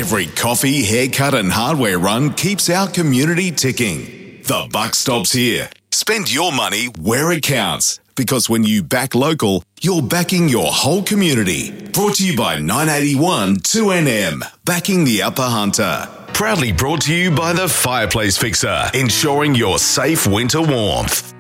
Every coffee, haircut and hardware run keeps our community ticking. The buck stops here. Spend your money where it counts. Because when you back local, you're backing your whole community. Brought to you by 981 2NM, backing the Upper Hunter. Proudly brought to you by the Fireplace Fixer, ensuring your safe winter warmth.